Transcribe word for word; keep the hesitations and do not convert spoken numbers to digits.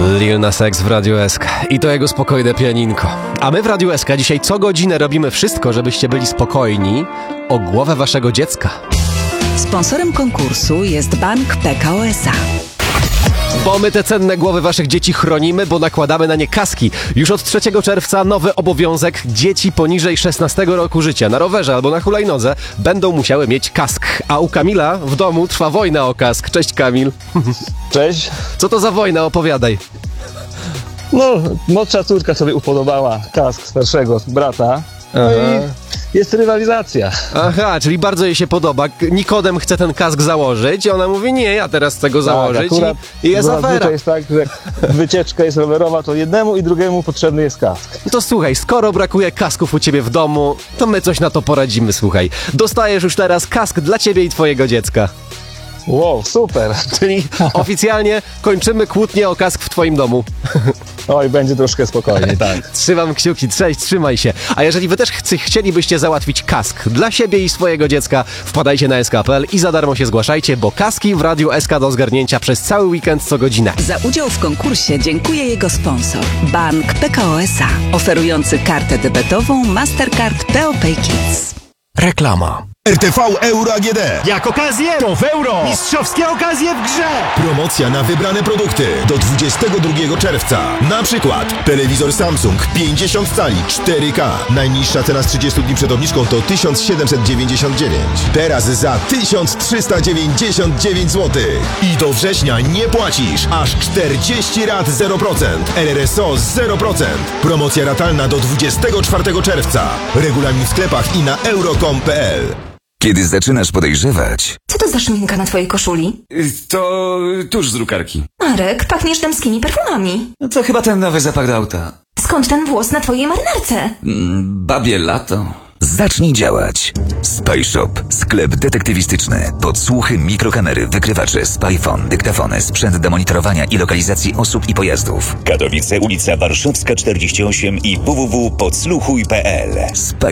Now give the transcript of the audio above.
Lil Nas X w Radiu S K i to jego spokojne pianinko. A my w Radiu S K dzisiaj co godzinę robimy wszystko, żebyście byli spokojni o głowę waszego dziecka. Sponsorem konkursu jest Bank P K O S A. Bo my te cenne głowy waszych dzieci chronimy, bo nakładamy na nie kaski. Już od trzeciego czerwca nowy obowiązek: dzieci poniżej szesnastego roku życia na rowerze albo na hulajnodze będą musiały mieć kask. A u Kamila w domu trwa wojna o kask. Cześć, Kamil. Cześć. Co to za wojna? Opowiadaj. No, młodsza córka sobie upodobała kask starszego brata. No i jest rywalizacja. Aha, czyli bardzo jej się podoba. Nikodem chce ten kask założyć i ona mówi: nie, ja teraz chcę go założyć. Tak, i, i jest afera. jest tak, że jak wycieczka jest rowerowa, to jednemu i drugiemu potrzebny jest kask. To słuchaj, skoro brakuje kasków u ciebie w domu, to my coś na to poradzimy, słuchaj. Dostajesz już teraz kask dla ciebie i twojego dziecka. Wow, super. Czyli oficjalnie kończymy kłótnię o kask w twoim domu. Oj, będzie troszkę spokojniej, tak. Trzymam kciuki, cześć, trzymaj się. A jeżeli wy też chci- chcielibyście załatwić kask dla siebie i swojego dziecka, wpadajcie na S K kropka P L i za darmo się zgłaszajcie, bo kaski w Radiu S K do zgarnięcia przez cały weekend co godzinę. Za udział w konkursie dziękuję jego sponsor, Bank P K O S A, oferujący kartę debetową Mastercard P O Pay Kids. Reklama. R T V Euro A G D. Jak okazje, to w euro. Mistrzowskie okazje w grze. Promocja na wybrane produkty do dwudziestego drugiego czerwca. Na przykład telewizor Samsung pięćdziesiąt cali cztery K. Najniższa cena z trzydziestu dni przed obniżką to tysiąc siedemset dziewięćdziesiąt dziewięć. Teraz za tysiąc trzysta dziewięćdziesiąt dziewięć złotych. I do września nie płacisz. Aż czterdzieści rat zero procent. R R S O zero procent. Promocja ratalna do dwudziestego czwartego czerwca. Regulamin w sklepach i na euro kropka com kropka p l. Kiedy zaczynasz podejrzewać... Co to za szminka na twojej koszuli? To tuż z drukarki. Marek, pachniesz damskimi perfumami. No to chyba ten nowy zapach do auta. Skąd ten włos na twojej marynarce? Mm, babie lato. Zacznij działać. Spyshop. Sklep detektywistyczny. Podsłuchy, mikrokamery, wykrywacze, spyfon, dyktafony, sprzęt do monitorowania i lokalizacji osób i pojazdów. Katowice, ulica Warszawska czterdzieści osiem i w w w kropka podsłuchuj kropka p l.